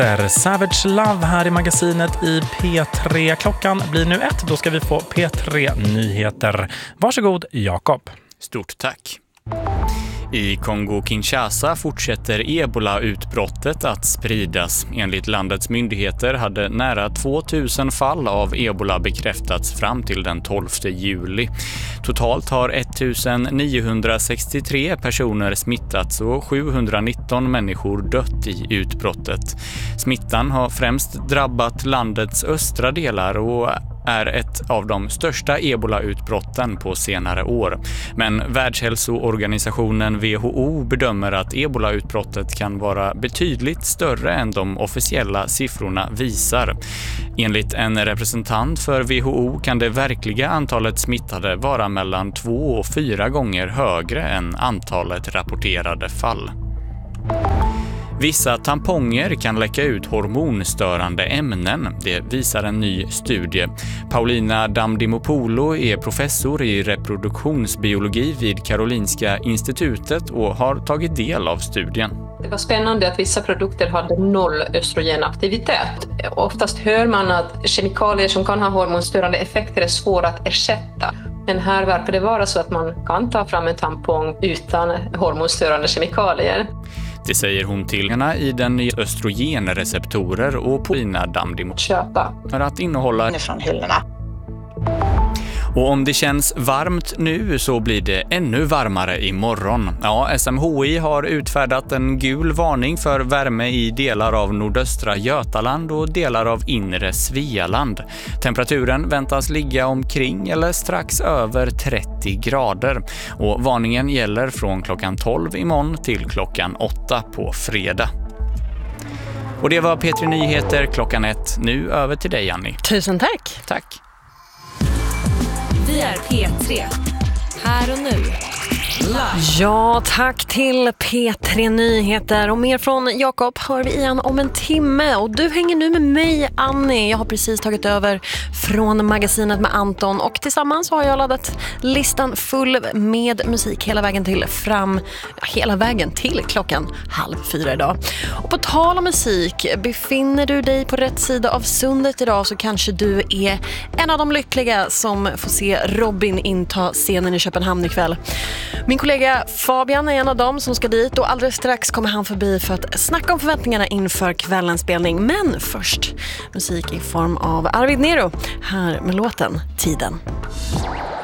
Savage Love här i magasinet i P3. Klockan blir nu 1, då ska vi få P3-nyheter. Varsågod, Jakob. Stort tack. I Kongo-Kinshasa fortsätter ebola-utbrottet att spridas. Enligt landets myndigheter hade nära 2000 fall av ebola bekräftats fram till den 12 juli. Totalt har 1963 personer smittats och 719 människor dött i utbrottet. Smittan har främst drabbat landets östra delar och är ett av de största ebola-utbrotten på senare år. Men Världshälsoorganisationen WHO bedömer att ebola-utbrottet kan vara betydligt större än de officiella siffrorna visar. Enligt en representant för WHO kan det verkliga antalet smittade vara mellan 2 och 4 gånger högre än antalet rapporterade fall. Vissa tamponger kan läcka ut hormonstörande ämnen, det visar en ny studie. Paulina Damdimopoulou är professor i reproduktionsbiologi vid Karolinska institutet och har tagit del av studien. Det var spännande att vissa produkter hade 0 östrogenaktivitet. Oftast hör man att kemikalier som kan ha hormonstörande effekter är svåra att ersätta. Men här verkar det vara så att man kan ta fram en tampong utan hormonstörande kemikalier. Det säger hon till henne i den nya östrogenreceptorer och Paulina Damdimopoulou Köpa. för att innehålla från hyllorna. Och om det känns varmt nu så blir det ännu varmare imorgon. Ja, SMHI har utfärdat en gul varning för värme i delar av nordöstra Götaland och delar av inre Svealand. Temperaturen väntas ligga omkring eller strax över 30 grader. Och varningen gäller från klockan 12 imorgon till klockan 8 på fredag. Och det var P3 Nyheter klockan 1. Nu över till dig, Annie. Tusen tack. Tack. Vi är P3. Här och nu. Ja, tack till P3 Nyheter. Och mer från Jakob hör vi igen om en timme. Och du hänger nu med mig, Annie. Jag har precis tagit över från magasinet med Anton. Och tillsammans har jag laddat listan full med musik hela vägen till klockan 3:30 idag. Och på tal om musik, befinner du dig på rätt sida av sundet idag så kanske du är en av de lyckliga som får se Robin inta scenen i Köpenhamn ikväll. Min kollega Fabian är en av dem som ska dit och alldeles strax kommer han förbi för att snacka om förväntningarna inför kvällens spelning. Men först musik i form av Arvid Nero här med låten Tiden.